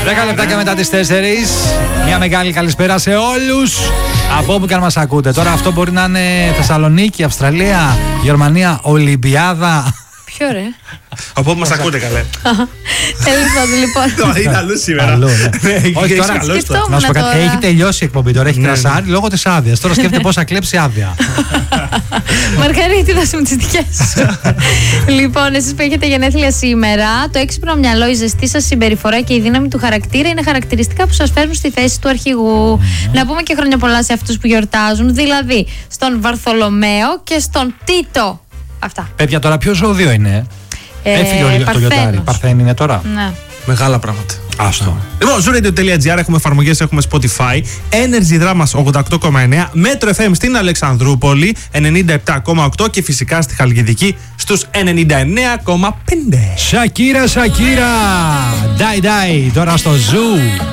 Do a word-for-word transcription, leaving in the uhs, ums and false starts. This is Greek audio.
δέκα λεπτάκια μετά τις τέσσερις. Μια μεγάλη καλησπέρα σε όλους από όπου και αν μας ακούτε. Τώρα αυτό μπορεί να είναι Θεσσαλονίκη, Αυστραλία, Γερμανία, Ολυμπιάδα. Ποιο ρε? Από όπου μας ακούτε, καλέ. Τέλος πάντων, λοιπόν. Είναι αλλού σήμερα. Όχι, τώρα να σου πω κάτι. Έχει τελειώσει η εκπομπή τώρα. Έχει κρασάρει λόγω της άδειας. Τώρα σκέφτεται πώς θα κλέψει άδεια. Μαργαρίτη, δώσε μου τις δικές σου. Λοιπόν, εσείς που έχετε γενέθλια σήμερα, το έξυπνο μυαλό, η ζεστή σας συμπεριφορά και η δύναμη του χαρακτήρα είναι χαρακτηριστικά που σας φέρνουν στη θέση του αρχηγού. Να πούμε και χρόνια πολλά σε αυτούς που γιορτάζουν, δηλαδή στον Βαρθολομαίο και στον Τίτο. Αυτά. Παιδιά, τώρα ποιο ζώδιο είναι? Ε, Έφυγε ο το γιορτάρι. Παρθένη είναι τώρα. Ναι. Μεγάλα πράγματα. Άστο. Λοιπόν, zooradio.gr, έχουμε εφαρμογές, έχουμε Spotify, Energy Drama ογδόντα οκτώ κόμμα εννέα, Metro εφ εμ στην Αλεξανδρούπολη ενενήντα επτά κόμμα οκτώ και φυσικά στη Χαλκιδική στους ενενήντα εννέα κόμμα πέντε. Σακύρα, Σακύρα! Ντάι, ντάι, τώρα στο Zoo.